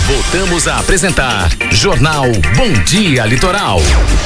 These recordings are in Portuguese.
Voltamos a apresentar Jornal Bom Dia Litoral.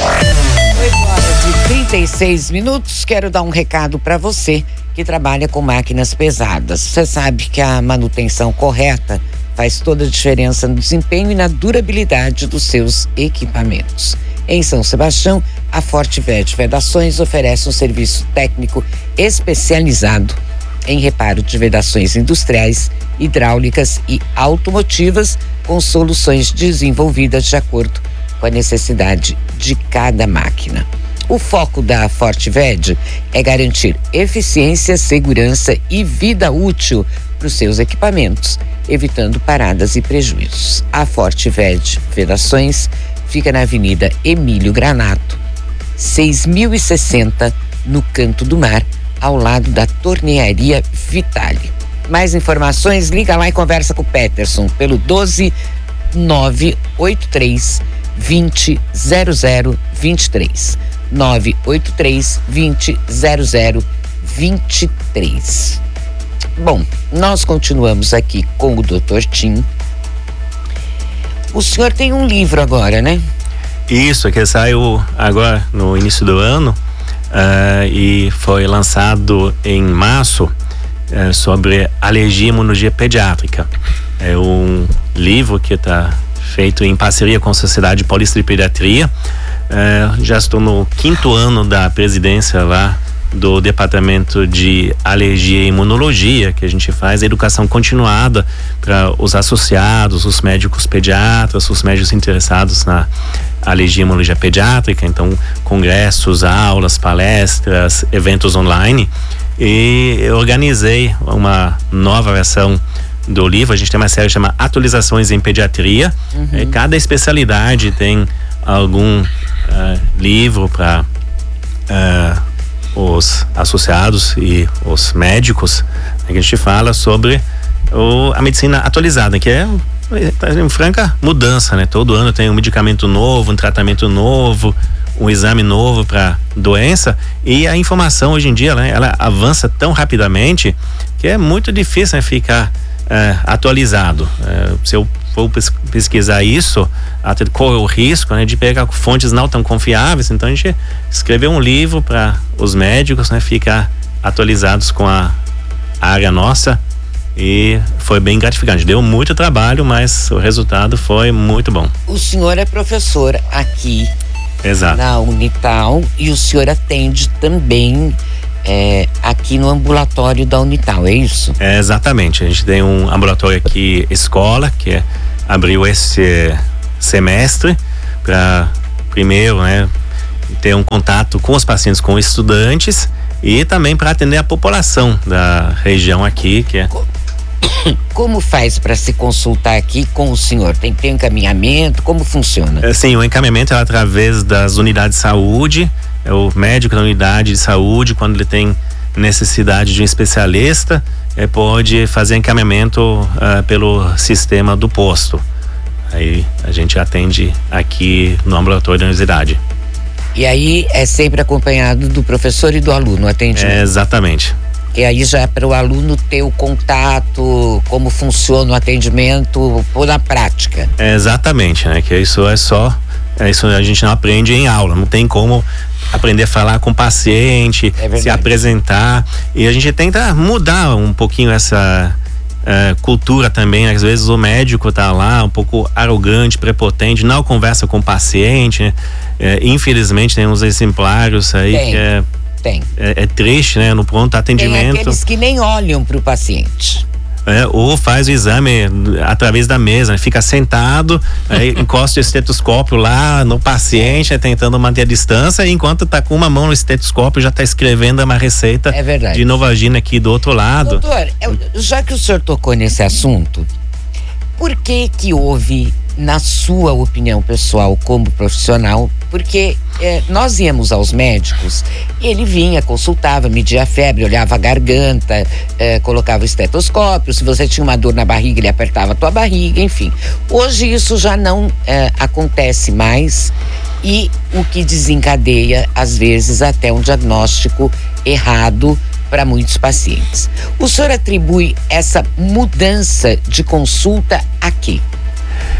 8h36. Quero dar um recado para você que trabalha com máquinas pesadas. Você sabe que a manutenção correta faz toda a diferença no desempenho e na durabilidade dos seus equipamentos. Em São Sebastião, a Fortivet Vedações oferece um serviço técnico especializado em reparo de vedações industriais, hidráulicas e automotivas, com soluções desenvolvidas de acordo com a necessidade de cada máquina. O foco da Fortivet é garantir eficiência, segurança e vida útil para os seus equipamentos, evitando paradas e prejuízos. A Fortivet Vedações fica na Avenida Emílio Granato, 6060, no Canto do Mar, ao lado da Tornearia Vitale. Mais informações, liga lá e conversa com o Peterson pelo 12983 20 0023. 983 20 0023. Bom, nós continuamos aqui com o Dr. Tim. O senhor tem um livro agora, né? Isso, que saiu agora no início do ano e foi lançado em março, sobre alergia e imunologia pediátrica. É um livro que está feito em parceria com a Sociedade Paulista de Pediatria. Já estou no 5º ano da presidência lá do Departamento de Alergia e Imunologia, que a gente faz a educação continuada para os associados, os médicos pediatras, os médicos interessados na alergia e imunologia pediátrica. Então, congressos, aulas, palestras, eventos online. E eu organizei uma nova versão do livro. A gente tem uma série que chama Atualizações em Pediatria. Cada especialidade tem algum livro para os associados e os médicos. A gente fala sobre a medicina atualizada, que tá em franca mudança, né? Todo ano tem um medicamento novo, um tratamento novo, um exame novo para doença, e a informação hoje em dia, né, ela avança tão rapidamente que é muito difícil, né, ficar atualizado. Se eu for pesquisar isso, até corre o risco, né, de pegar fontes não tão confiáveis. Então a gente escreveu um livro para os médicos, né, ficar atualizados com a área nossa, e foi bem gratificante. Deu muito trabalho, mas o resultado foi muito bom. O senhor é professor aqui, exato, na Unital, e o senhor atende também aqui no ambulatório da Unital, é isso? Exatamente. A gente tem um ambulatório aqui, escola, que abriu esse semestre para, primeiro, né, ter um contato com os pacientes, com os estudantes, e também para atender a população da região aqui, que é... Como faz para se consultar aqui com o senhor? Tem que ter encaminhamento? Como funciona? Sim, o encaminhamento é através das unidades de saúde. É o médico da unidade de saúde, quando ele tem necessidade de um especialista, pode fazer encaminhamento pelo sistema do posto. Aí a gente atende aqui no ambulatório da universidade. E aí é sempre acompanhado do professor e do aluno, o atendimento? Exatamente. E aí já é para o aluno ter o contato, como funciona o atendimento na prática. Exatamente, né? Que isso isso a gente não aprende em aula, não tem como aprender a falar com o paciente, se apresentar, e a gente tenta mudar um pouquinho essa cultura também. Às vezes o médico tá lá um pouco arrogante, prepotente, não conversa com o paciente, né? Infelizmente tem uns exemplares aí que é triste, né? No pronto atendimento. Tem aqueles que nem olham para o paciente. Ou faz o exame através da mesa, né? Fica sentado, aí encosta o estetoscópio lá no paciente, tentando manter a distância, e enquanto tá com uma mão no estetoscópio, já tá escrevendo uma receita de Novagina aqui do outro lado. Doutor, já que o senhor tocou nesse assunto, por que houve, na sua opinião pessoal como profissional, porque nós íamos aos médicos, ele vinha, consultava, media a febre, olhava a garganta, colocava o estetoscópio, se você tinha uma dor na barriga, ele apertava a tua barriga, enfim. Hoje isso já não acontece mais, e o que desencadeia, às vezes, até um diagnóstico errado para muitos pacientes. O senhor atribui essa mudança de consulta a quê?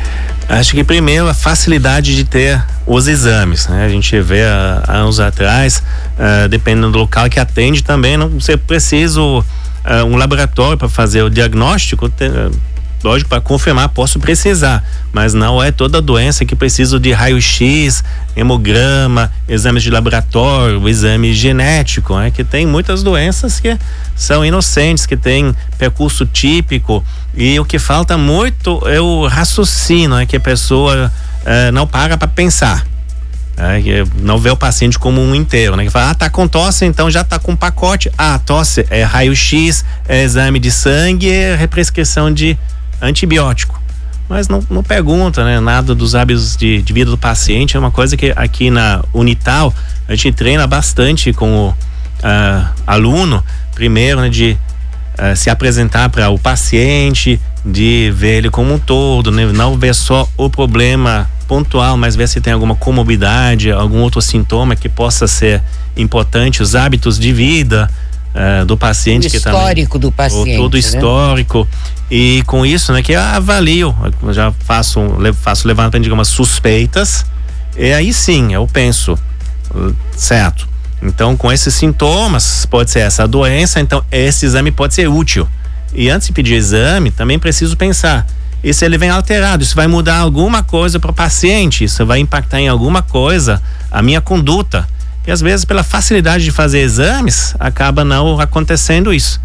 Acho que primeiro a facilidade de ter os exames, né? A gente vê há anos atrás, dependendo do local que atende também, não ser preciso um laboratório para fazer o diagnóstico. Lógico, para confirmar posso precisar, mas não é toda doença que precisa de raio-x, hemograma, exames de laboratório, exame genético, né? Que tem muitas doenças que são inocentes, que tem percurso típico, e o que falta muito é o raciocínio, né? Que a pessoa não para pensar. Que não vê o paciente como um inteiro, né? Que fala, tá com tosse, então já tá com pacote. Tosse é raio-x, é exame de sangue, é prescrição de antibiótico, mas não pergunta, né, nada dos hábitos de vida do paciente. É uma coisa que aqui na Unital a gente treina bastante com o aluno, primeiro, né, de se apresentar para o paciente, de ver ele como um todo, né, não ver só o problema pontual, mas ver se tem alguma comorbidade, algum outro sintoma que possa ser importante, os hábitos de vida do paciente, o histórico do paciente, todo o histórico, né? E com isso, né, que eu avalio, eu já faço levantamento de algumas suspeitas, e aí sim eu penso, certo, então com esses sintomas pode ser essa doença, então esse exame pode ser útil. E antes de pedir exame, também preciso pensar, e se ele vem alterado, isso vai mudar alguma coisa para o paciente, isso vai impactar em alguma coisa a minha conduta. E às vezes, pela facilidade de fazer exames, acaba não acontecendo isso.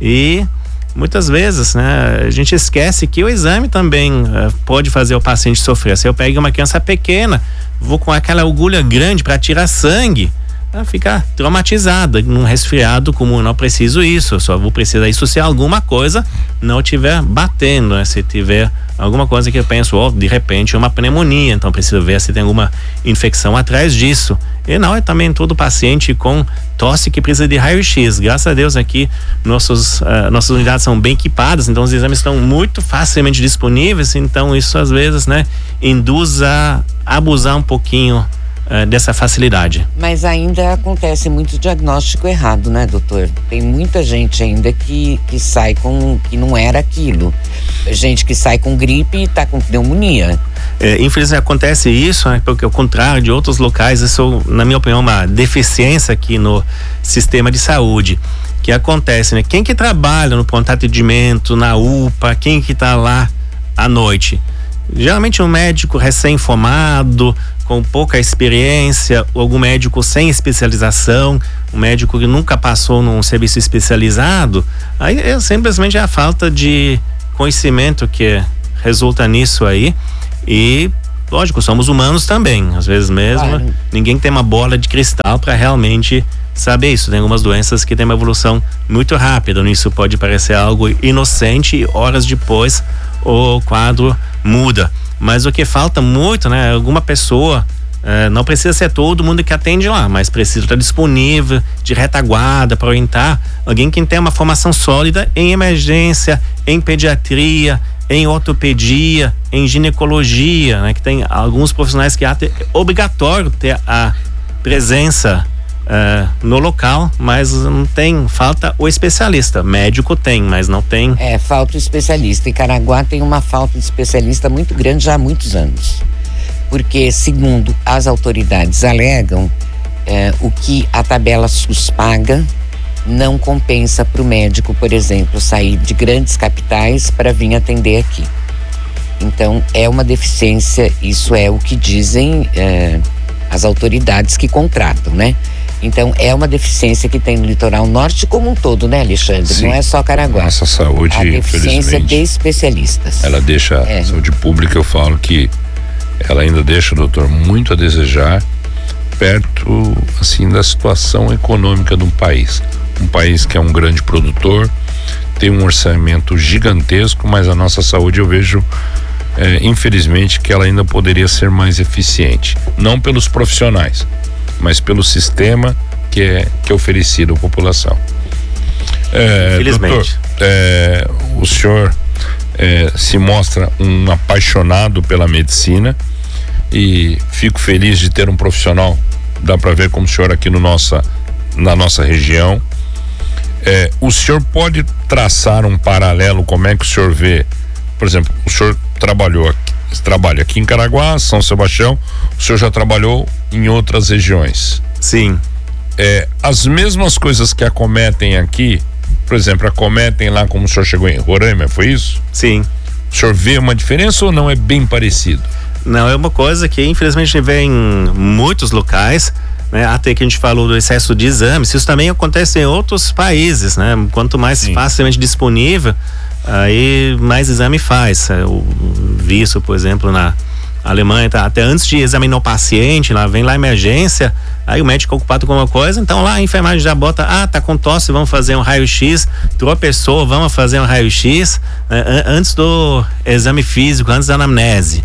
E muitas vezes, né, a gente esquece que o exame também pode fazer o paciente sofrer. Se eu pego uma criança pequena, vou com aquela agulha grande para tirar sangue, ficar traumatizada. Num resfriado comum, não preciso isso, eu só vou precisar isso se alguma coisa não estiver batendo, né? Se tiver alguma coisa que eu penso, de repente é uma pneumonia, então preciso ver se tem alguma infecção atrás disso. E não é também todo paciente com tosse que precisa de raio-x. Graças a Deus aqui nossas unidades são bem equipadas, então os exames estão muito facilmente disponíveis, então isso às vezes, né, induz a abusar um pouquinho dessa facilidade. Mas ainda acontece muito diagnóstico errado, né, doutor? Tem muita gente ainda que sai que não era aquilo. Gente que sai com gripe e tá com pneumonia. Infelizmente acontece isso, né, porque ao contrário de outros locais, isso, na minha opinião, é uma deficiência aqui no sistema de saúde. Que acontece, né? Quem que trabalha no pronto atendimento, na UPA, quem que tá lá à noite? Geralmente um médico recém-formado, com pouca experiência, ou algum médico sem especialização, um médico que nunca passou num serviço especializado. Aí é simplesmente a falta de conhecimento que resulta nisso aí. E lógico, somos humanos também, às vezes mesmo, claro. Ninguém tem uma bola de cristal para realmente saber isso. Tem algumas doenças que tem uma evolução muito rápida, isso pode parecer algo inocente e horas depois o quadro muda. Mas o que falta muito, né? Alguma pessoa, não precisa ser todo mundo que atende lá, mas precisa estar disponível, de retaguarda, para orientar alguém que tem uma formação sólida em emergência, em pediatria, em ortopedia, em ginecologia, né? Que tem alguns profissionais que é obrigatório ter a presença no local, mas não tem, falta o especialista. Médico tem, mas não tem. Falta o especialista. E Caraguá tem uma falta de especialista muito grande já há muitos anos. Porque, segundo as autoridades alegam, o que a tabela SUS paga não compensa para o médico, por exemplo, sair de grandes capitais para vir atender aqui. Então, é uma deficiência, isso é o que dizem as autoridades que contratam, né? Então, é uma deficiência que tem no litoral norte como um todo, né, Alexandre? Sim. Não é só Caraguá. Nossa saúde, a deficiência de especialistas. Ela deixa, a saúde pública, eu falo que ela ainda deixa, doutor, muito a desejar perto, assim, da situação econômica de um país. Um país que é um grande produtor, tem um orçamento gigantesco, mas a nossa saúde eu vejo, infelizmente, que ela ainda poderia ser mais eficiente. Não pelos profissionais, mas pelo sistema que é oferecido à população. Infelizmente. Doutor, o senhor se mostra um apaixonado pela medicina e fico feliz de ter um profissional, dá para ver como o senhor aqui na nossa região. O senhor pode traçar um paralelo, como é que o senhor vê, por exemplo, o senhor trabalhou Você trabalha aqui em Caraguá, São Sebastião, o senhor já trabalhou em outras regiões. Sim. As mesmas coisas que acometem aqui, por exemplo, acometem lá como o senhor chegou em Roraima, foi isso? Sim. O senhor vê uma diferença ou não é bem parecido? Não, é uma coisa que infelizmente a gente vê em muitos locais, né? Até que a gente falou do excesso de exames, isso também acontece em outros países, né? Quanto mais facilmente disponível, aí mais exame faz. Eu vi isso, por exemplo, na Alemanha, até antes de examinar o paciente, lá vem lá a emergência, aí o médico ocupado com uma coisa, então lá a enfermagem já bota, tá com tosse, vamos fazer um raio-x, tropeçou, vamos fazer um raio-x, antes do exame físico, antes da anamnese.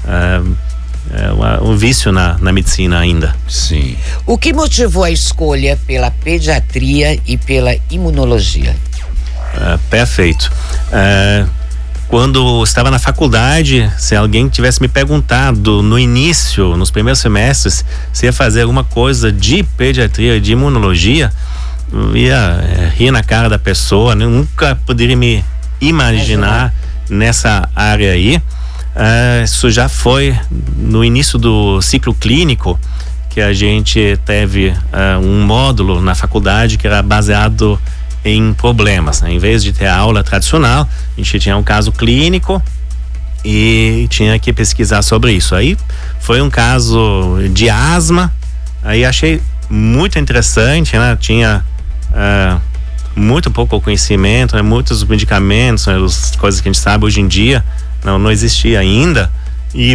Um vício na medicina ainda. Sim. O que motivou a escolha pela pediatria e pela imunologia? Perfeito. Quando estava na faculdade, se alguém tivesse me perguntado no início, nos primeiros semestres, se ia fazer alguma coisa de pediatria, de imunologia, eu ia rir na cara da pessoa, né? Nunca poderia me imaginar nessa área aí. Isso já foi no início do ciclo clínico, que a gente teve um módulo na faculdade que era baseado em problemas, né? Em vez de ter a aula tradicional, a gente tinha um caso clínico e tinha que pesquisar sobre isso. Aí foi um caso de asma, aí achei muito interessante, né? Tinha muito pouco conhecimento, né? Muitos medicamentos, né? As coisas que a gente sabe hoje em dia não existia ainda. E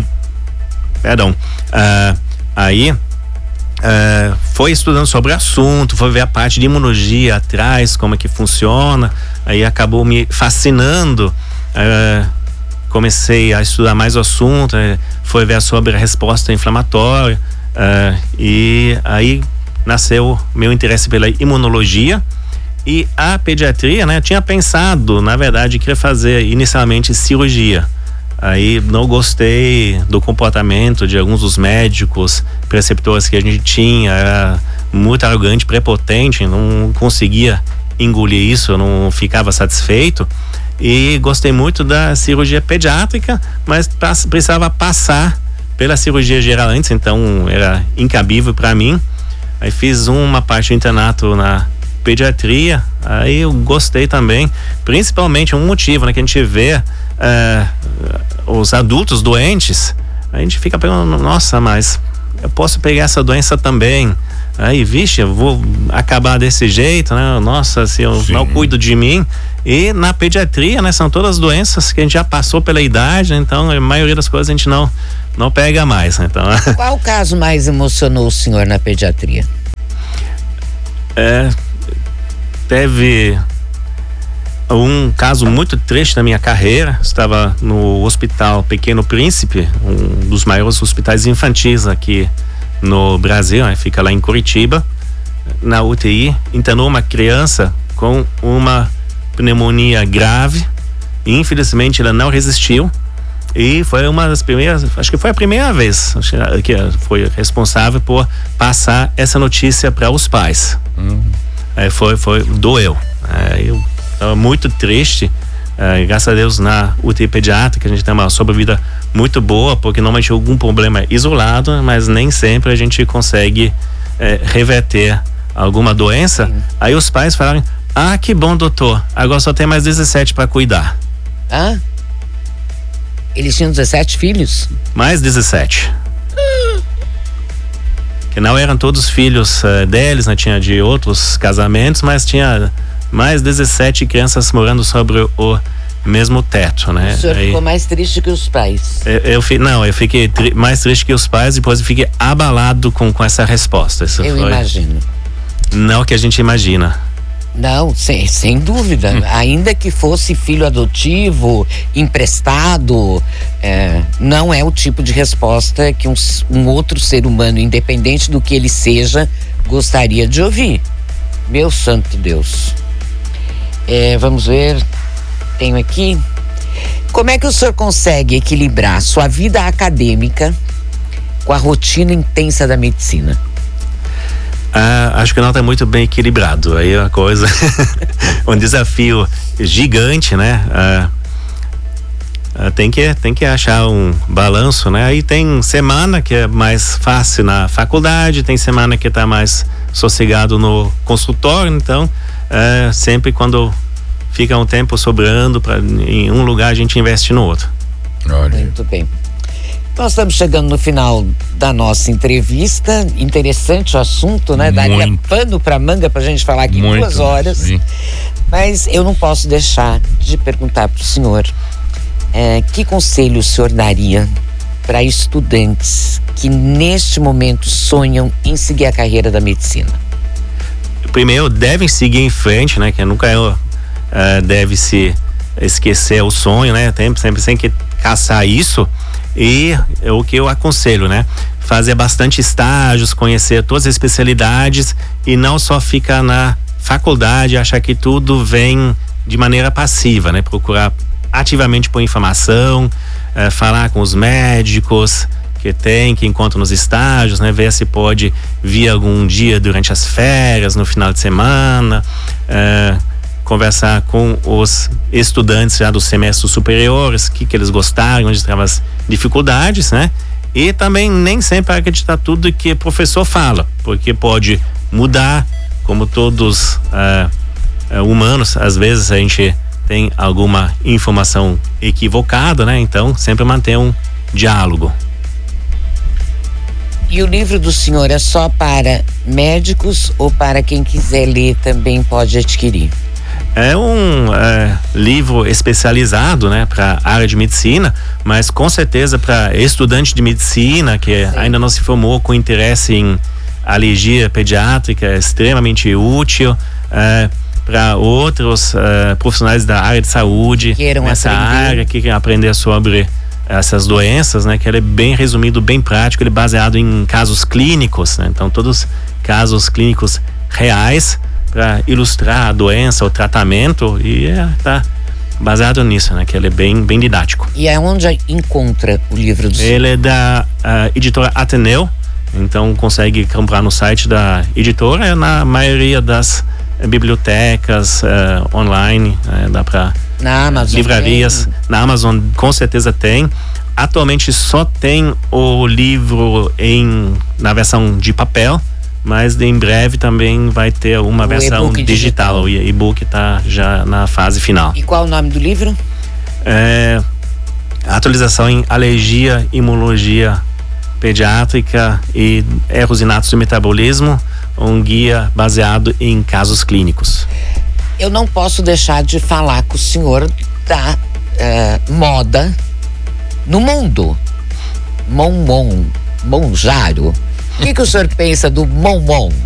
aí foi estudando sobre o assunto, foi ver a parte de imunologia atrás, como é que funciona, aí acabou me fascinando, comecei a estudar mais o assunto, foi ver sobre a resposta inflamatória, e aí nasceu meu interesse pela imunologia. E a pediatria, né, eu tinha pensado, na verdade, queria fazer inicialmente cirurgia. Aí não gostei do comportamento de alguns dos médicos, preceptores que a gente tinha, era muito arrogante, prepotente, não conseguia engolir isso, eu não ficava satisfeito. E gostei muito da cirurgia pediátrica, mas precisava passar pela cirurgia geral antes, então era incabível para mim. Aí fiz uma parte do internato na pediatria, aí eu gostei também, principalmente um motivo, né, que a gente vê os adultos doentes, a gente fica pensando, nossa, mas eu posso pegar essa doença também, aí vixe, eu vou acabar desse jeito, né? Nossa, se eu não cuido de mim. E na pediatria, né, são todas doenças que a gente já passou pela idade, então a maioria das coisas a gente não pega mais, né? Então, qual caso mais emocionou o senhor na pediatria? Teve um caso muito triste na minha carreira. Estava no Hospital Pequeno Príncipe, um dos maiores hospitais infantis aqui no Brasil, né? Fica lá em Curitiba. Na UTI, internou uma criança com uma pneumonia grave. Infelizmente, ela não resistiu. E foi uma das primeiras, acho que foi a primeira vez que foi responsável por passar essa notícia para os pais. Doeu. Eu estava muito triste. Graças a Deus, na UTI pediátrica a gente tem uma sobrevida muito boa, porque normalmente algum problema isolado, mas nem sempre a gente consegue reverter alguma doença. Sim. Aí os pais falaram: que bom, doutor, agora só tem mais 17 para cuidar. Eles tinham 17 filhos? Mais 17. Que não eram todos filhos deles, né? Tinha de outros casamentos, mas tinha mais 17 crianças morando sobre o mesmo teto, né? O senhor ficou mais triste que os pais? Eu fiquei mais triste que os pais, depois eu fiquei abalado com essa resposta. Imagino. Não que a gente imagina. Não, sem dúvida. Ainda que fosse filho adotivo, emprestado, não é o tipo de resposta que um outro ser humano, independente do que ele seja, gostaria de ouvir. Meu santo Deus. Vamos ver, tenho aqui. Como é que o senhor consegue equilibrar sua vida acadêmica com a rotina intensa da medicina? Acho que não está muito bem equilibrado. Aí é uma coisa, um desafio gigante, né? tem que achar um balanço, né? Aí tem semana que é mais fácil na faculdade, tem semana que tá mais sossegado no consultório, então sempre quando fica um tempo sobrando em um lugar, a gente investe no outro. Olha. Muito bem. Nós estamos chegando no final da nossa entrevista. Interessante o assunto, né? Daria pano pra manga pra gente falar aqui 2 horas. Sim. Mas eu não posso deixar de perguntar pro senhor que conselho o senhor daria para estudantes que neste momento sonham em seguir a carreira da medicina? Primeiro, devem seguir em frente, né? Que nunca deve se esquecer o sonho, né? Sempre tem que caçar isso. E o que eu aconselho, né? Fazer bastante estágios, conhecer todas as especialidades e não só ficar na faculdade, achar que tudo vem de maneira passiva, né? Procurar ativamente por informação, falar com os médicos que encontram nos estágios, né? Ver se pode vir algum dia durante as férias, no final de semana, conversar com os estudantes já dos semestres superiores, que eles gostaram, onde estavam as dificuldades, né? E também nem sempre acreditar tudo que o professor fala, porque pode mudar, como todos humanos, às vezes a gente tem alguma informação equivocada, né? Então, sempre manter um diálogo. E o livro do senhor é só para médicos ou para quem quiser ler também pode adquirir? É um livro especializado, né, para a área de medicina, mas com certeza para estudante de medicina que ainda não se formou com interesse em alergia pediátrica, é extremamente útil. Para outros profissionais da área de saúde nessa área que querem aprender sobre essas doenças, né, que ele é bem resumido, bem prático, ele é baseado em casos clínicos, né, então todos casos clínicos reais para ilustrar a doença, o tratamento, e tá baseado nisso, né? Que ele é bem didático. E aonde encontra o livro do senhor? Ele é da editora Ateneu, então consegue comprar no site da editora, na maioria das bibliotecas online, dá para na Amazon, livrarias, na Amazon com certeza tem. Atualmente só tem o livro na versão de papel, mas em breve também vai ter uma versão digital. O e-book está já na fase final. E qual o nome do livro? Atualização em alergia, imunologia pediátrica e erros inatos do metabolismo, um guia baseado em casos clínicos. Eu não posso deixar de falar com o senhor da moda no mundo. Monjaro. O que o senhor pensa do Mon?